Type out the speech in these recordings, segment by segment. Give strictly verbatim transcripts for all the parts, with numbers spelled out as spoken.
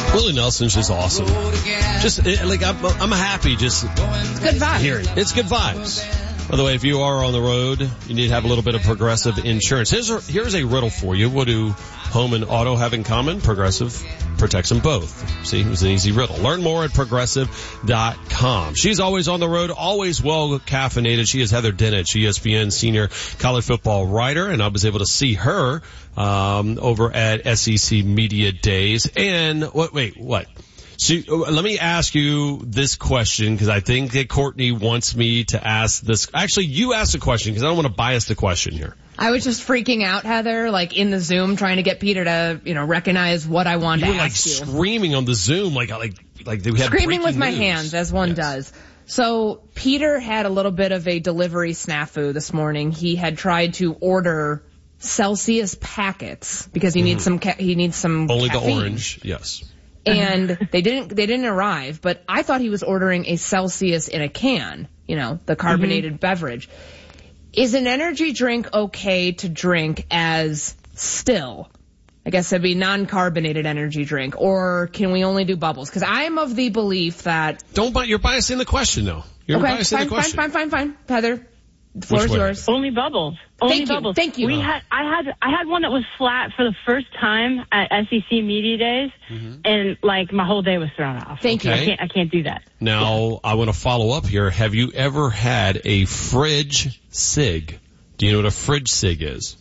Willie Nelson's just awesome. Just like I'm, I'm happy. Just it's good vibes. Hearing it's good vibes. By the way, if you are on the road, you need to have a little bit of Progressive insurance. Here's a, here's a riddle for you. What do home and auto have in common? Progressive protects them both. See, it was an easy riddle. Learn more at progressive dot com. She's always on the road, always well caffeinated. She is Heather Dennett, E S P N senior college football writer, and I was able to see her um over at S E C Media Days. And what? Wait, what? So, let me ask you this question, because I think that Courtney wants me to ask this. Actually, you ask the question, because I don't want to bias the question here. I was just freaking out, Heather, like in the Zoom, trying to get Peter to, you know, recognize what I wanted you to were ask like you. Screaming on the Zoom, like like like we had screaming with news. my hands, as one yes. does. So Peter had a little bit of a delivery snafu this morning. He had tried to order Celsius packets because he mm. needs some. Ca- he needs some. Only caffeine. the orange, yes. And they didn't, they didn't arrive, but I thought he was ordering a Celsius in a can, you know, the carbonated mm-hmm. beverage. Is an energy drink okay to drink as still? I guess it'd be non-carbonated energy drink, or can we only do bubbles? Because I'm of the belief that... Don't, you're biasing the question though. You're okay, biasing fine, the question. fine, fine, fine, fine. Heather, the floor is yours. Only bubbles. Only Thank bubbles. you. Thank you. We had, I had, I had one that was flat for the first time at S E C Media Days, mm-hmm. and like my whole day was thrown off. Thank okay. you. I can't, I can't do that. Now, yeah. I want to follow up here. Have you ever had a fridge cig? Do you know what a fridge cig is?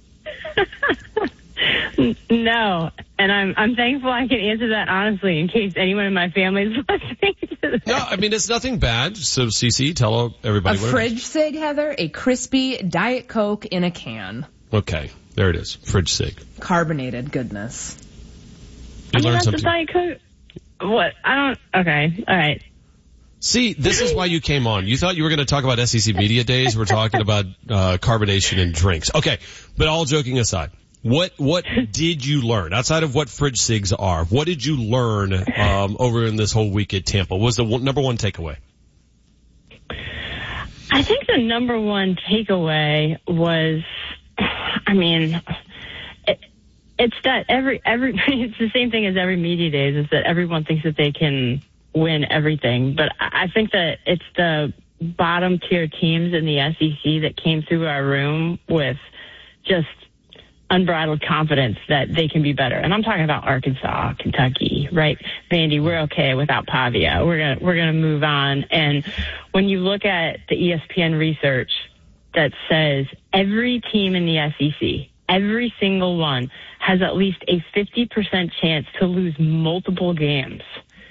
No, and I'm I'm thankful I can answer that honestly in case anyone in my family is listening to this. No, I mean, it's nothing bad. So, Cece, tell everybody a what fridge it is. cig, Heather, a crispy Diet Coke in a can. Okay, there it is. Fridge cig. Carbonated goodness. You I mean, learned that's something. the Diet Coke. What? I don't, okay, alright. See, this is why you came on. You thought you were going to talk about S E C Media Days. We're talking about uh carbonation and drinks. Okay, but all joking aside, what what did you learn outside of what fridge cigs are? What did you learn um over in this whole week at Tampa? What was the one, number one takeaway? I think the number one takeaway was, I mean, it, it's that every every it's the same thing as every media days. Is that everyone thinks that they can win everything, but I think that it's the bottom tier teams in the S E C that came through our room with just unbridled confidence that they can be better. And I'm talking about Arkansas, Kentucky, right? Vandy, we're okay without Pavia. We're gonna we're gonna move on. And when you look at the E S P N research that says every team in the S E C, every single one, has at least a fifty percent chance to lose multiple games.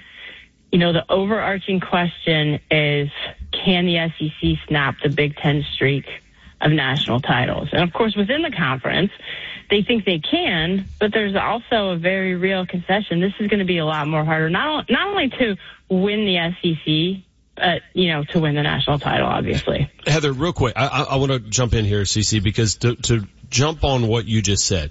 You know, the overarching question is, can the S E C snap the Big Ten streak of national titles? And of course, within the conference, they think they can, but there's also a very real concession. This is going to be a lot more harder, not, not only to win the S E C, but, you know, to win the national title, obviously. Heather, real quick, I, I, I want to jump in here, Cece, because to, to jump on what you just said,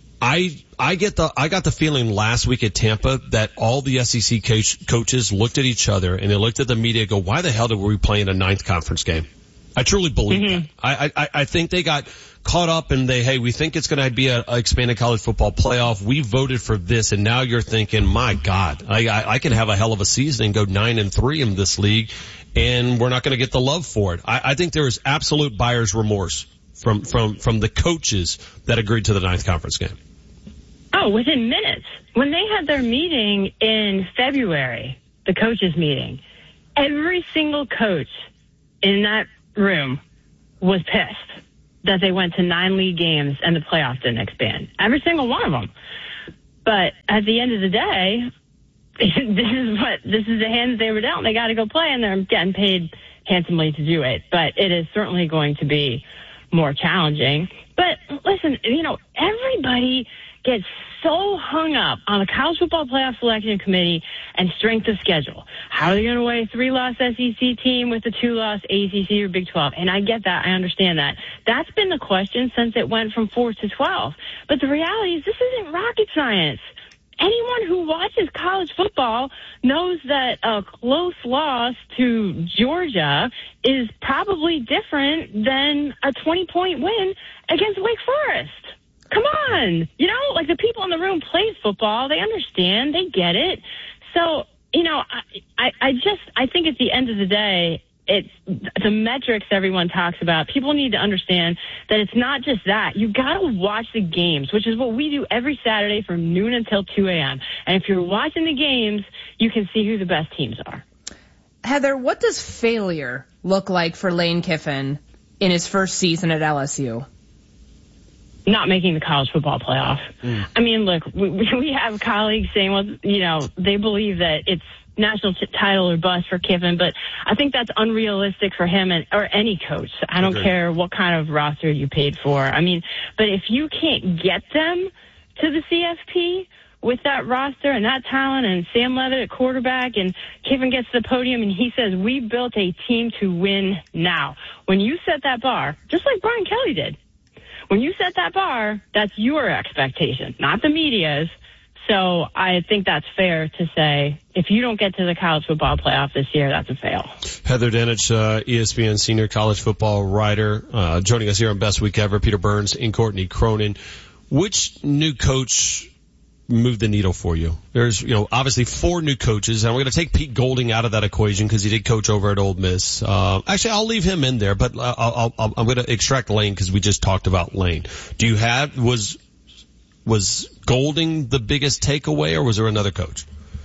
I I get the I got the feeling last week at Tampa that all the S E C coach, coaches looked at each other and they looked at the media and go, why the hell did we play in a ninth conference game? I truly believe mm-hmm. that. I, I I think they got caught up in they hey we think it's going to be a, a expanded college football playoff. We voted for this, and now you're thinking, my God, I, I I can have a hell of a season and go nine and three in this league, and we're not going to get the love for it. I, I think there is absolute buyer's remorse from from from the coaches that agreed to the ninth conference game. Oh, within minutes. When they had their meeting in February, the coaches meeting, every single coach in that room was pissed that they went to nine league games and the playoffs didn't expand. Every single one of them. But at the end of the day, this is what, this is the hand that they were dealt. They got to go play and they're getting paid handsomely to do it. But it is certainly going to be more challenging. But listen, you know, everybody gets so hung up on the College Football Playoff Selection Committee and strength of schedule. How are they going to weigh a three-loss S E C team with a two-loss A C C or Big twelve? And I get that. I understand that. That's been the question since it went from four to twelve. But the reality is this isn't rocket science. Anyone who watches college football knows that a close loss to Georgia is probably different than a twenty-point win against Wake Forest. Come on. You know, like the people in the room played football. They understand. They get it. So, you know, I, I, I just, I think at the end of the day, it's the metrics everyone talks about. People need to understand that it's not just that. You got to watch the games, which is what we do every Saturday from noon until two a.m. And if you're watching the games, you can see who the best teams are. Heather, what does failure look like for Lane Kiffin in his first season at L S U? Not making the college football playoff. Mm. I mean, look, we, we have colleagues saying, well, you know, they believe that it's national t- title or bust for Kiffin, but I think that's unrealistic for him and or any coach. I don't okay. care what kind of roster you paid for. I mean, but if you can't get them to the C F P with that roster and that talent and Sam Leavitt at quarterback and Kiffin gets to the podium and he says, we built a team to win now. When you set that bar, just like Brian Kelly did, when you set that bar, that's your expectation, not the media's. So I think that's fair to say if you don't get to the college football playoff this year, that's a fail. Heather Dinich, uh, E S P N senior college football writer, uh, joining us here on Best Week Ever. Peter Burns and Courtney Cronin. Which new coach moved the needle for you? There's, you know, obviously four new coaches, and we're going to take Pete Golding out of that equation because he did coach over at Ole Miss. Uh, actually, I'll leave him in there, but uh, I'll, I'll, I'm going to extract Lane because we just talked about Lane. Do you have, was, was Golding the biggest takeaway, or was there another coach?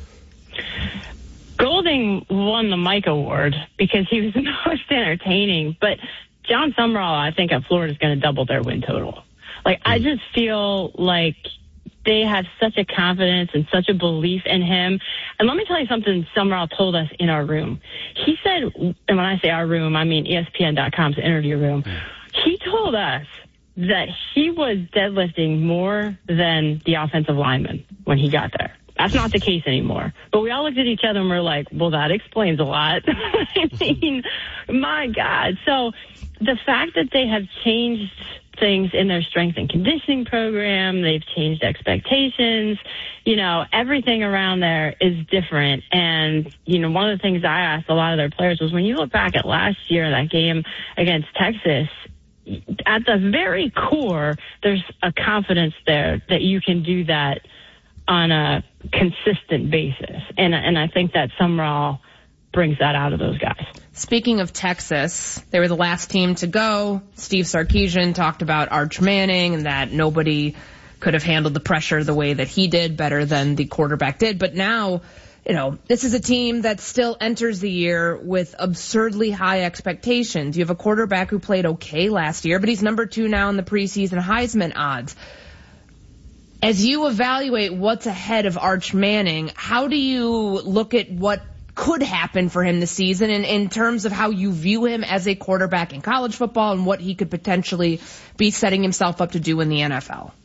Golding won the Mike Award because he was the most entertaining, but John Summerall, I think at Florida is going to double their win total. Like, mm. I just feel like they have such a confidence and such a belief in him. And let me tell you something Summerall told us in our room. He said, and when I say our room, I mean E S P N dot com's interview room. He told us that he was deadlifting more than the offensive lineman when he got there. That's not the case anymore. But we all looked at each other and we're like, well, that explains a lot. I mean, my God. So the fact that they have changed things in their strength and conditioning program, they've changed expectations, you know, everything around there is different. And, you know, one of the things I asked a lot of their players was when you look back at last year, that game against Texas, at the very core, there's a confidence there that you can do that on a consistent basis. And, and I think that Summerall brings that out of those guys. Speaking of Texas, they were the last team to go. Steve Sarkisian talked about Arch Manning and that nobody could have handled the pressure the way that he did, better than the quarterback did. But now, you know, this is a team that still enters the year with absurdly high expectations. You have a quarterback who played okay last year, but he's number two now in the preseason Heisman odds. As you evaluate what's ahead of Arch Manning, how do you look at what could happen for him this season in, in terms of how you view him as a quarterback in college football and what he could potentially be setting himself up to do in the N F L?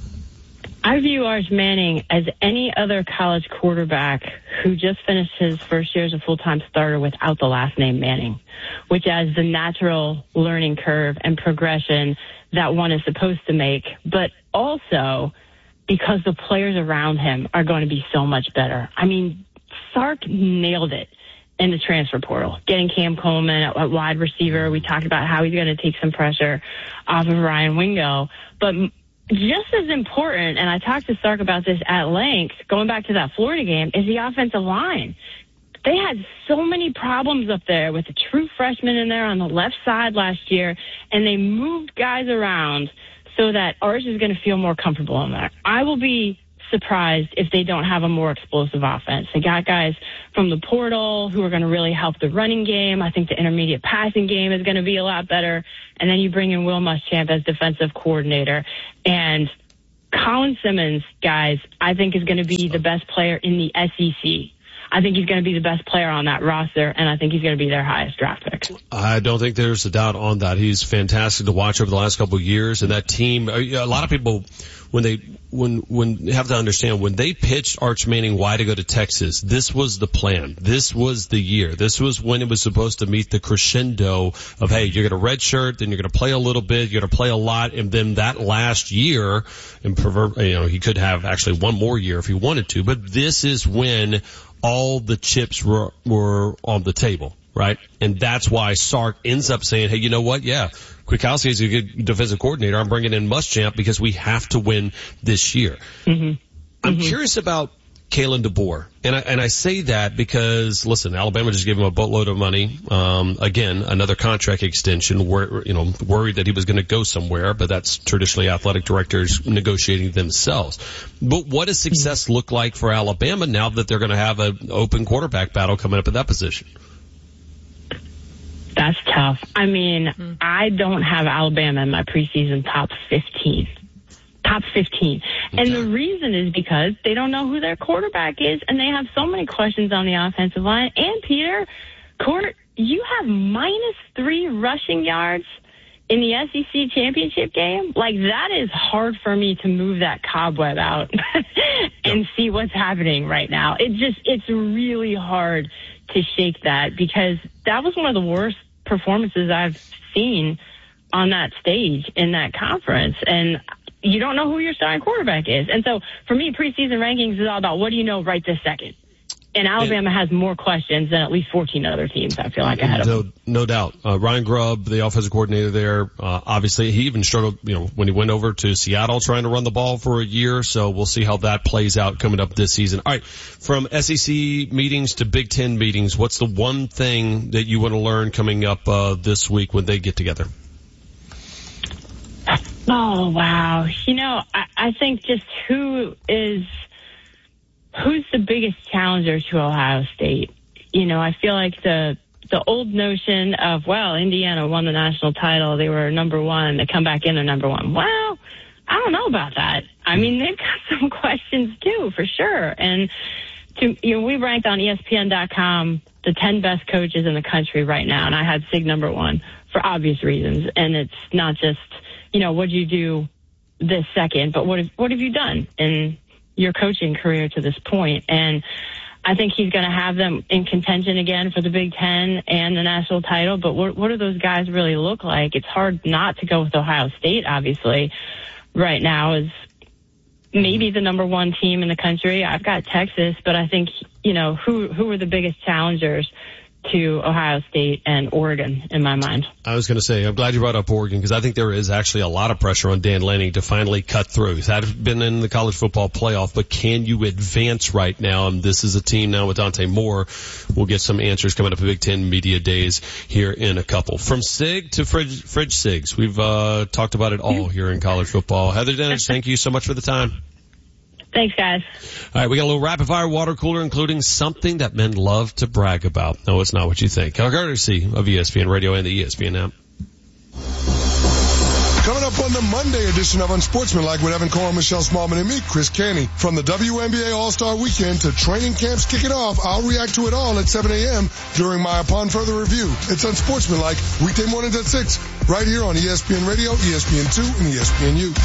I view Arch Manning as any other college quarterback who just finished his first year as a full-time starter without the last name Manning, which has the natural learning curve and progression that one is supposed to make, but also because the players around him are going to be so much better. I mean, Sark nailed it in the transfer portal, getting Cam Coleman at, at wide receiver. We talked about how he's going to take some pressure off of Ryan Wingo. But just as important, and I talked to Sark about this at length, going back to that Florida game, is the offensive line. They had so many problems up there with the true freshman in there on the left side last year, and they moved guys around so that Arch is going to feel more comfortable in there. I will be surprised if they don't have a more explosive offense. They got guys from the portal who are going to really help the running game. I think the intermediate passing game is going to be a lot better. And then you bring in Will Muschamp as defensive coordinator. And Colin Simmons, guys, I think is going to be the best player in the S E C. I think he's going to be the best player on that roster, and I think he's going to be their highest draft pick. I don't think there's a doubt on that. He's fantastic to watch over the last couple of years, and that team, a lot of people, when they, when, when, have to understand, when they pitched Arch Manning why to go to Texas, this was the plan. This was the year. This was when it was supposed to meet the crescendo of, hey, you're going to redshirt, then you're going to play a little bit, you're going to play a lot, and then that last year, and pervert, you know, he could have actually one more year if he wanted to, but this is when all the chips were, were on the table, right? And that's why Sark ends up saying, hey, you know what? Yeah, Kwiatkowski is a good defensive coordinator. I'm bringing in Muschamp because we have to win this year. Mm-hmm. I'm mm-hmm. curious about Kalen DeBoer. And I, and I say that because, listen, Alabama just gave him a boatload of money. Um, again, another contract extension where, you know, worried that he was going to go somewhere, but that's traditionally athletic directors negotiating themselves. But what does success look like for Alabama now that they're going to have an open quarterback battle coming up at that position? That's tough. I mean, mm-hmm. I don't have Alabama in my preseason top fifteen. Top fifteen. Okay. And the reason is because they don't know who their quarterback is, and they have so many questions on the offensive line. And, Peter, Court, you have minus three rushing yards in the S E C championship game. Like, that is hard for me to move that cobweb out and yep. see what's happening right now. It just, it's really hard to shake that because that was one of the worst performances I've seen on that stage in that conference. And you don't know who your starting quarterback is. And so for me, preseason rankings is all about what do you know right this second. And Alabama has more questions than at least fourteen other teams, I feel like, ahead of no, them. No doubt. Uh, Ryan Grubb, the offensive coordinator there, uh, obviously he even struggled, you know, when he went over to Seattle trying to run the ball for a year. So we'll see how that plays out coming up this season. All right. From S E C meetings to Big Ten meetings, what's the one thing that you want to learn coming up, uh, this week when they get together? Oh, wow. You know, I, I think just who is, who's the biggest challenger to Ohio State? You know, I feel like the, the old notion of, well, Indiana won the national title. They were number one. They come back in, they're number one. Well, I don't know about that. I mean, they've got some questions too, for sure. And to, you know, we ranked on E S P N dot com the ten best coaches in the country right now. And I had Sig number one for obvious reasons. And it's not just, you know, what did you do this second, but what have, what have you done in your coaching career to this point? And I think he's going to have them in contention again for the Big Ten and the national title. But what, what do those guys really look like? It's hard not to go with Ohio State, obviously, right now is maybe the number one team in the country. I've got Texas, but I think, you know, who, who are the biggest challengers to Ohio State and Oregon in my mind. I was going to say, I'm glad you brought up Oregon because I think there is actually a lot of pressure on Dan Lanning to finally cut through. He's had been in the college football playoff, but can you advance right now? And this is a team now with Dante Moore. We'll get some answers coming up at Big Ten Media Days here in a couple. From Sig to Fridge, Fridge Sigs, we've uh talked about it all here in college football. Heather Dinich, thank you so much for the time. Thanks, guys. All right, we got a little rapid-fire water cooler, including something that men love to brag about. No, it's not what you think. Courtesy of E S P N Radio and the E S P N app. Coming up on the Monday edition of Unsportsmanlike with Evan Cole, Michelle Smallman, and me, Chris Caney. From the W N B A All-Star Weekend to training camps kicking off, I'll react to it all at seven a.m. during my Upon Further Review. It's Unsportsmanlike, weekday mornings at six, right here on E S P N Radio, E S P N two, and E S P N U.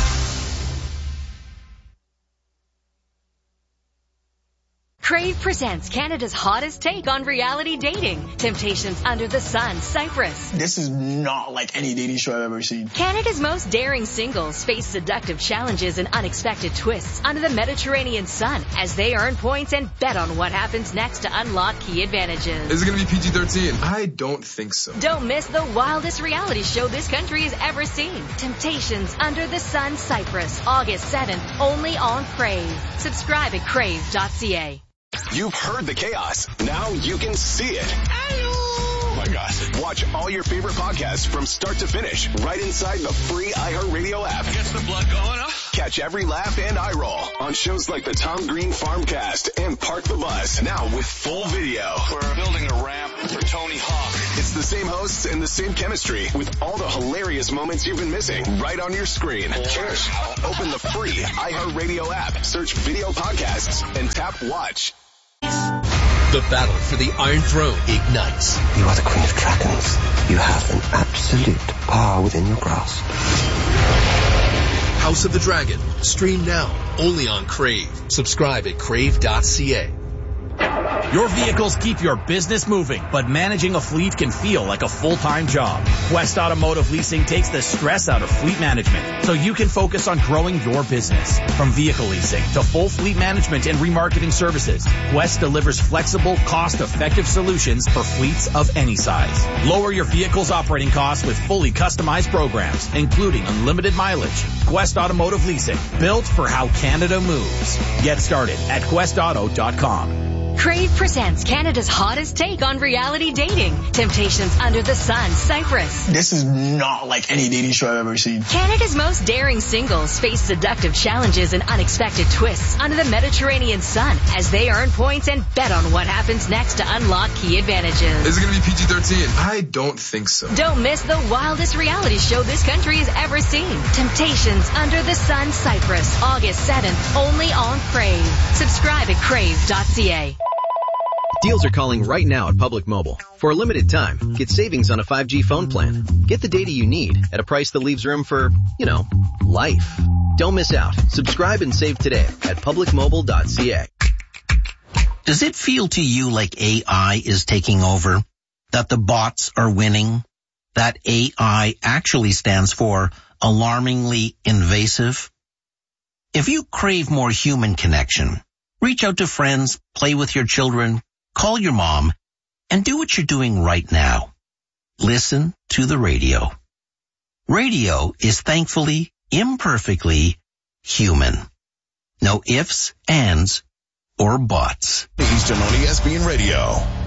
Crave presents Canada's hottest take on reality dating. Temptations Under the Sun, Cyprus. This is not like any dating show I've ever seen. Canada's most daring singles face seductive challenges and unexpected twists under the Mediterranean sun as they earn points and bet on what happens next to unlock key advantages. Is it going to be P G thirteen? I don't think so. Don't miss the wildest reality show this country has ever seen. Temptations Under the Sun, Cyprus, August seventh, only on Crave. Subscribe at crave dot c a. You've heard the chaos. Now you can see it. Oh my gosh. Watch all your favorite podcasts from start to finish right inside the free iHeartRadio app. Gets the blood going, huh? Catch every laugh and eye roll on shows like the Tom Green Farmcast and Park the Bus. Now with full video. We're building a ramp for Tony Hawk. It's the same hosts and the same chemistry with all the hilarious moments you've been missing right on your screen. Wow. Open the free iHeartRadio app, search video podcasts, and tap watch. The battle for the Iron Throne ignites. You are the Queen of Dragons. You have an absolute power within your grasp. House of the Dragon. Stream now, only on Crave. Subscribe at crave dot c a. Your vehicles keep your business moving, but managing a fleet can feel like a full-time job. Quest Automotive Leasing takes the stress out of fleet management so you can focus on growing your business. From vehicle leasing to full fleet management and remarketing services, Quest delivers flexible, cost-effective solutions for fleets of any size. Lower your vehicle's operating costs with fully customized programs, including unlimited mileage. Quest Automotive Leasing, built for how Canada moves. Get started at quest auto dot com. Crave presents Canada's hottest take on reality dating. Temptations Under the Sun, Cyprus. This is not like any dating show I've ever seen. Canada's most daring singles face seductive challenges and unexpected twists under the Mediterranean sun as they earn points and bet on what happens next to unlock key advantages. Is it going to be P G thirteen? I don't think so. Don't miss the wildest reality show this country has ever seen. Temptations Under the Sun, Cyprus. August seventh, only on Crave. Subscribe at crave dot c a. Deals are calling right now at Public Mobile. For a limited time, get savings on a five G phone plan. Get the data you need at a price that leaves room for, you know, life. Don't miss out. Subscribe and save today at public mobile dot c a. Does it feel to you like A I is taking over? That the bots are winning? That A I actually stands for alarmingly invasive? If you crave more human connection, reach out to friends, play with your children, call your mom, and do what you're doing right now. Listen to the radio. Radio is thankfully, imperfectly human. No ifs, ands, or buts. Eastern on E S P N Radio.